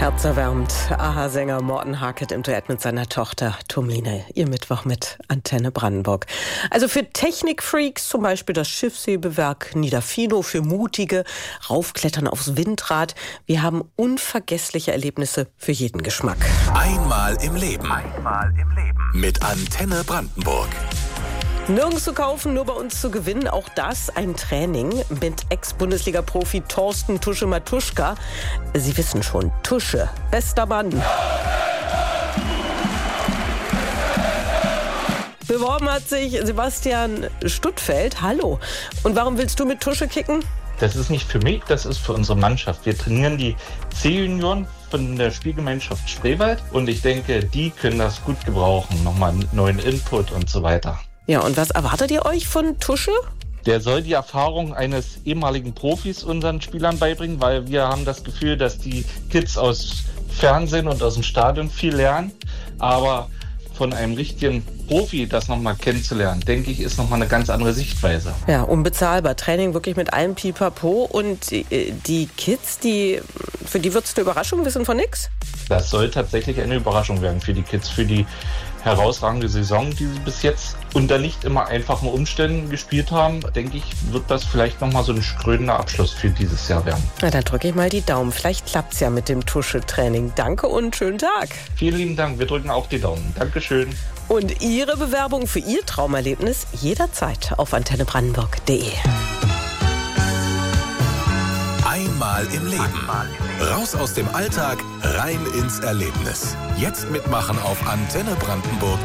Herzerwärmend. Aha-Sänger Morten Harket im Duett mit seiner Tochter Tomine. Ihr Mittwoch mit Antenne Brandenburg. Also für Technikfreaks zum Beispiel das Schiffshebewerk Niederfino, für Mutige Raufklettern aufs Windrad. Wir haben unvergessliche Erlebnisse für jeden Geschmack. Einmal im Leben. Mit Antenne Brandenburg. Nirgends zu kaufen, nur bei uns zu gewinnen. Auch das ein Training mit Ex-Bundesliga-Profi Thorsten Tusche Matuschka. Sie wissen schon, Tusche, bester Mann. Beworben hat sich Sebastian Stuttfeld. Hallo. Und warum willst du mit Tusche kicken? Das ist nicht für mich, das ist für unsere Mannschaft. Wir trainieren die C-Junioren von der Spielgemeinschaft Spreewald und ich denke, die können das gut gebrauchen. Nochmal einen neuen Input und so weiter. Ja, und was erwartet ihr euch von Tusche? Der soll die Erfahrung eines ehemaligen Profis unseren Spielern beibringen, weil wir haben das Gefühl, dass die Kids aus Fernsehen und aus dem Stadion viel lernen. Aber von einem richtigen Profi das nochmal kennenzulernen, denke ich, ist nochmal eine ganz andere Sichtweise. Ja, unbezahlbar. Training wirklich mit allem Pipapo. Und die Kids, für die wird es eine Überraschung, wissen von nix? Das soll tatsächlich eine Überraschung werden für die Kids, für die herausragende Saison, die sie bis jetzt unter nicht immer einfachen Umständen gespielt haben, denke ich, wird das vielleicht nochmal so ein krönender Abschluss für dieses Jahr werden. Na, dann drücke ich mal die Daumen. Vielleicht klappt's ja mit dem Tusche-Training. Danke und schönen Tag. Vielen lieben Dank, wir drücken auch die Daumen. Dankeschön. Und Ihre Bewerbung für Ihr Traumerlebnis jederzeit auf antennebrandenburg.de. Einmal im Leben. Raus aus dem Alltag, rein ins Erlebnis. Jetzt mitmachen auf antennebrandenburg.de.